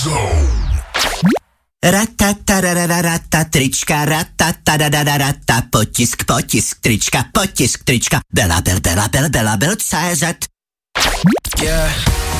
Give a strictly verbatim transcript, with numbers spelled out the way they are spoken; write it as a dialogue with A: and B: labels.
A: Ratatarararata, trička, ratatarararata, potisk, potisk, trička, potisk, trička, Bela Bel, Bela Bel, Bela Bel, C Z.
B: Yeah.